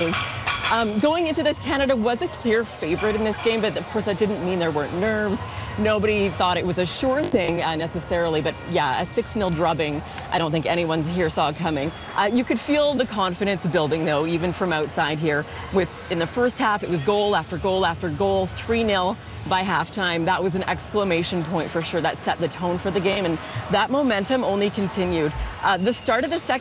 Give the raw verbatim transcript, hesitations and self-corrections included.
games. Um, going into this, Canada was a clear favorite in this game, but of course that didn't mean there weren't nerves. Nobody thought it was a sure thing uh, necessarily, but yeah, a six nil drubbing, I don't think anyone here saw coming. Uh, you could feel the confidence building, though, even from outside here. With in the first half, it was goal after goal after goal, three nil by halftime. That was an exclamation point for sure. That set the tone for the game, and that momentum only continued. Uh, the start of the second